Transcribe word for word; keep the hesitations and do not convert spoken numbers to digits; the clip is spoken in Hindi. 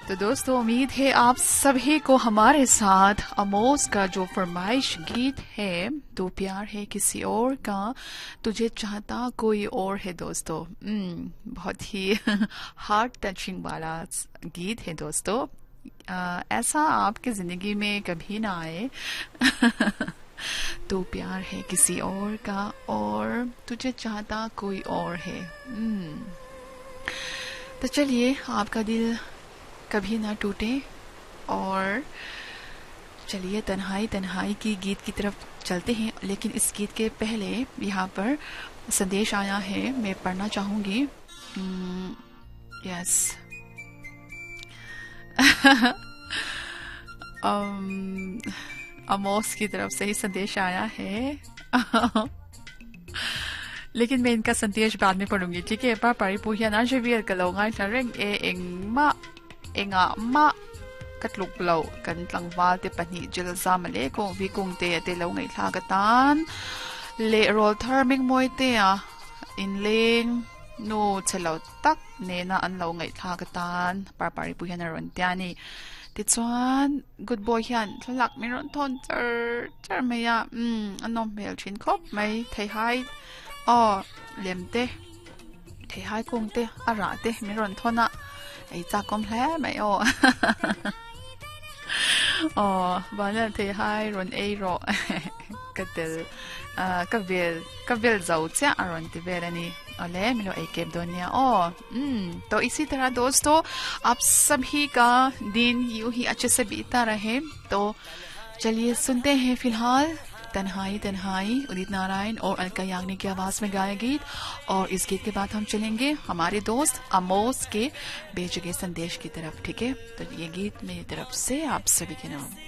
तो दोस्तों उम्मीद है आप सभी को हमारे साथ अमोस का जो फरमाइश गीत है, तो प्यार है किसी और का, तुझे चाहता कोई और है दोस्तों। बहुत ही हार्ट टचिंग वाला गीत है दोस्तों। आ, ऐसा आपकी जिंदगी में कभी ना आए तो प्यार है किसी और का और तुझे चाहता कोई और है। तो चलिए आपका दिल कभी ना टूटे और चलिए तन्हाई तन्हाई की गीत की तरफ चलते हैं। लेकिन इस गीत के पहले यहाँ पर संदेश आया है, मैं पढ़ना चाहूंगी। यस अमोस की तरफ से ही संदेश आया है लेकिन मैं इनका संदेश बाद में पढ़ूंगी, ठीक है। पापारी पुहिया ना जेवियर का लो ngai thareng e engma enga ma katluk lau kan tlangwal te pani jil zamale kong vi kong te te lo ngai thla ka tan le rol thar ming moi te a in leng no chelo tak ne na an lo ngai thla ka tan papaari puhiya na ron tiani ti chuan good boy hian thlak mi ron thon char char meya um anom mel thin khop mai thei hai oh lemte thei hai kong te ara te mi ron thona ai cha kom hle mai o oh bana thei hai ron ei ro katel ka vel ka vel zau cha aron ti velani अले मिलो एक केप दोनिया ओ हम्म तो इसी तरह दोस्तों आप सभी का दिन यूं ही अच्छे से बीता रहे। तो चलिए सुनते हैं फिलहाल तन्हाई तन्हाई उदित नारायण और अलका याग्निक की आवाज में गाया गीत, और इस गीत के बाद हम चलेंगे हमारे दोस्त अमोस के भेजे गए संदेश की तरफ, ठीक है। तो ये गीत मेरी तरफ से आप सभी के नाम।